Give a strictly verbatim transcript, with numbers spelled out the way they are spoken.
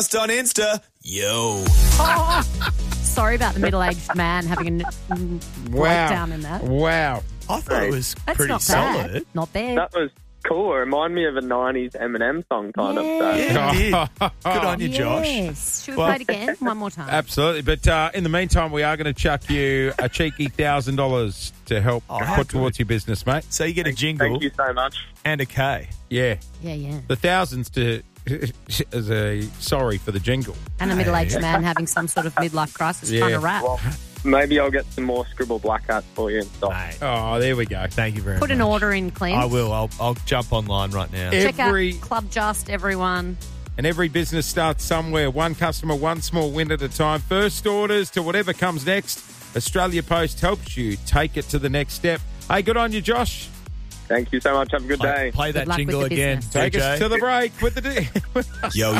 Just on Insta, yo. Oh, sorry about the middle-aged man having a n- breakdown in that. Wow. I thought it was That's pretty not solid. bad. Not bad. That was cool. It reminded me of a nineties Eminem song, kind of. So. Yeah, it did. Good on you, Josh. Yes. Should we Well- play it again? One more time. Absolutely. But uh, in the meantime, we are going to chuck you a cheeky one thousand dollars to help Oh, how put good. towards your business, mate. So you get a jingle Thank you so much. and a K. Yeah. Yeah, yeah. The thousands to as a sorry for the jingle. And a middle-aged man having some sort of midlife crisis Yeah. trying to rap. Well, maybe I'll get some more Scribble Black Hats for you and stuff. Mate, Oh, there we go. thank you very Put much. an order in, Clint. I will. I'll, I'll jump online right now. Yeah. Check Every- out Club Just, everyone. And every business starts somewhere. One customer, one small win at a time. First orders to whatever comes next. Australia Post helps you take it to the next step. Hey, good on you, Josh. Thank you so much. Have a good Play, day. play that luck with jingle the again, business. Take D J. us to the break with the... Yo,